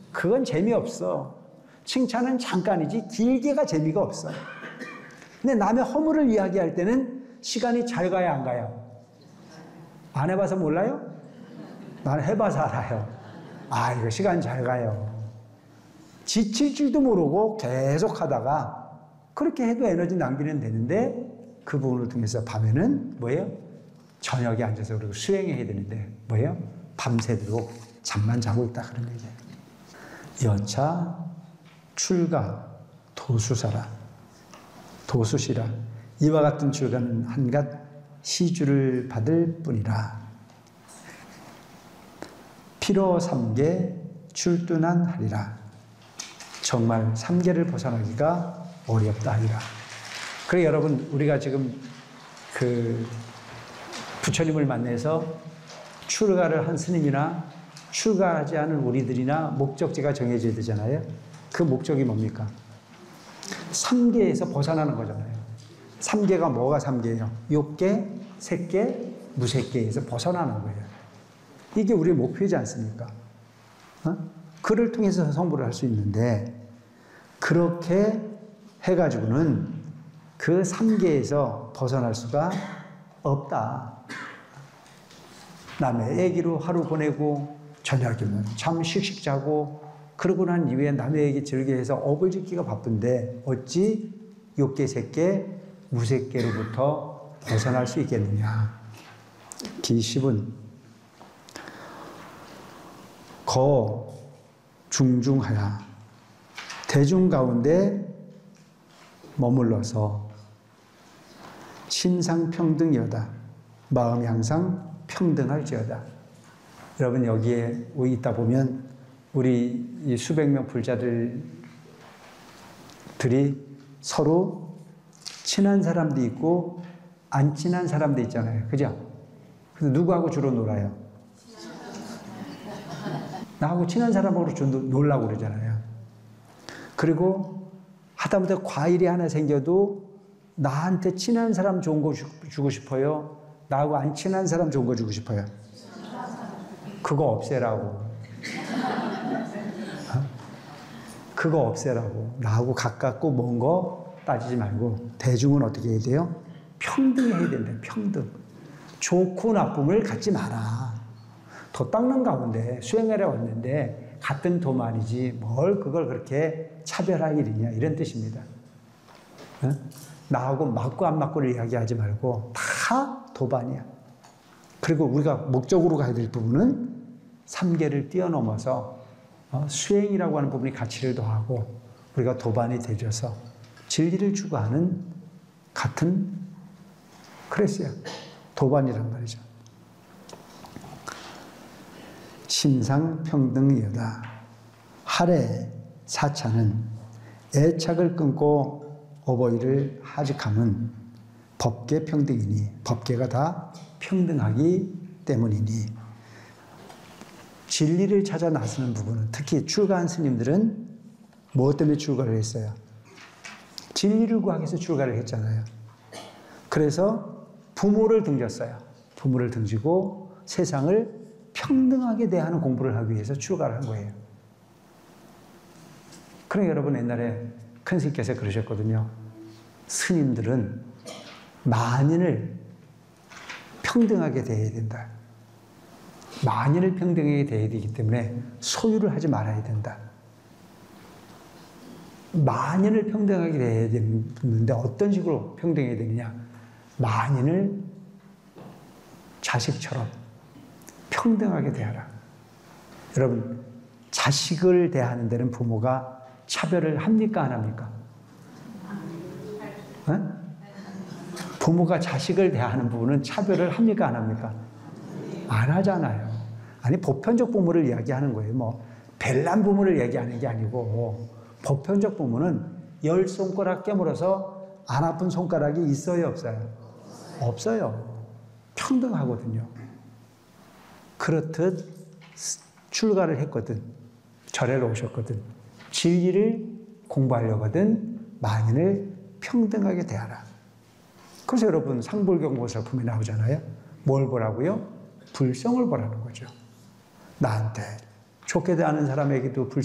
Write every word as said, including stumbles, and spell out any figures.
그건 재미없어. 칭찬은 잠깐이지 길게가 재미가 없어. 근데 남의 허물을 이야기할 때는 시간이 잘 가요, 안 가요? 안 해봐서 몰라요? 나는 해봐서 알아요. 아, 이거 시간 잘 가요. 지칠 줄도 모르고 계속 하다가 그렇게 해도 에너지 낭비는 되는데 그 부분을 통해서 밤에는 뭐예요? 저녁에 앉아서 그리고 수행해야 되는데 뭐예요? 밤새도록 잠만 자고 있다 그런 얘기예요. 여차 출가 도수사라 도수시라 이와 같은 출가는 한갓 시주를 받을 뿐이라. 피로 삼계 출둔한 하리라. 정말 삼계를 벗어나기가 어렵다 하리라. 그래 여러분 우리가 지금 그 부처님을 만나서 출가를 한 스님이나 출가하지 않은 우리들이나 목적지가 정해져야 되잖아요. 그 목적이 뭡니까? 삼계에서 벗어나는 거잖아요. 삼계가 뭐가 삼계예요? 욕계, 색계, 무색계에서 벗어나는 거예요. 이게 우리의 목표이지 않습니까? 어? 그를 통해서 성불을 할 수 있는데 그렇게 해가지고는 그 삼계에서 벗어날 수가 없다. 남의 애기로 하루 보내고 저녁이면 참 씩씩 자고 그러고 난 이후에 남의 얘기 즐겨해서 업을 짓기가 바쁜데 어찌 욕계, 색계, 무색계로부터 벗어날 수 있겠느냐. 기십은 거 중중하야 대중 가운데 머물러서 신상평등이여다. 마음이 항상 평등할지어다. 여러분 여기에 있다 보면 우리 이 수백 명 불자들들이 서로 친한 사람도 있고 안 친한 사람도 있잖아요. 그죠? 그래서 누구하고 주로 놀아요? 나하고 친한 사람하고 주로 놀라고 그러잖아요. 그리고 하다못해 과일이 하나 생겨도 나한테 친한 사람 좋은 거 주고 싶어요? 나하고 안 친한 사람 좋은 거 주고 싶어요? 그거 없애라고. 그거 없애라고. 나하고 가깝고 먼 거 따지지 말고 대중은 어떻게 해야 돼요? 평등해야 된다. 평등. 좋고 나쁨을 갖지 마라. 도 닦는 가운데 수행하러 왔는데 같은 도만이지 뭘 그걸 그렇게 차별할 일이냐 이런 뜻입니다. 어? 나하고 맞고 안 맞고를 이야기하지 말고 다 도반이야. 그리고 우리가 목적으로 가야 될 부분은 삼계를 뛰어넘어서 어, 수행이라고 하는 부분이 가치를 더하고 우리가 도반이 되줘서 진리를 추구하는 같은 그랬어요. 도반이란 말이죠. 신상평등이여다. 하래 사차는 애착을 끊고 어버이를 하직함은 법계 평등이니 법계가 다 평등하기 때문이니 진리를 찾아 나서는 부분은 특히 출가한 스님들은 무엇 때문에 출가를 했어요? 진리를 구하기 위해서 출가를 했잖아요. 그래서 부모를 등졌어요. 부모를 등지고 세상을 평등하게 대하는 공부를 하기 위해서 출가를 한 거예요. 그러니까 여러분 옛날에 큰 스님께서 그러셨거든요. 스님들은 만인을 평등하게 대해야 된다. 만인을 평등하게 대해야 되기 때문에 소유를 하지 말아야 된다. 만인을 평등하게 대해야 되는데 어떤 식으로 평등해야 되느냐. 만인을 자식처럼 평등하게 대하라. 여러분 자식을 대하는 데는 부모가 차별을 합니까 안 합니까? 네? 부모가 자식을 대하는 부분은 차별을 합니까 안 합니까? 안 하잖아요. 아니 보편적 부모를 이야기하는 거예요. 뭐 벨란 부모를 얘기하는 게 아니고 보편적 부모는 열 손가락 깨물어서 안 아픈 손가락이 있어요 없어요? 없어요. 평등하거든요. 그렇듯 출가를 했거든. 절에로 오셨거든. 진리를 공부하려거든 만인을 평등하게 대하라. 그래서 여러분 상불경보살품이 나오잖아요. 뭘 보라고요? 불성을 보라는 거죠. 나한테 좋게 대하는 사람에게도 불